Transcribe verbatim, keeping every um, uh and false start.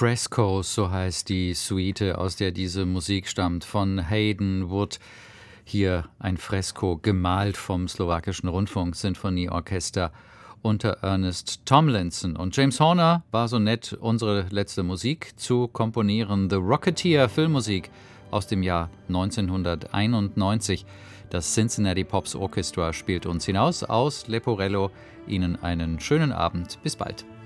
Frescoes, so heißt die Suite, aus der diese Musik stammt, von Hayden Wood. Hier ein Fresko gemalt vom slowakischen Rundfunk-Sinfonieorchester unter Ernest Tomlinson. Und James Horner war so nett, unsere letzte Musik zu komponieren. The Rocketeer, Filmmusik aus dem Jahr neunzehnhunderteinundneunzig. Das Cincinnati Pops Orchestra spielt uns hinaus aus Leporello. Ihnen einen schönen Abend. Bis bald.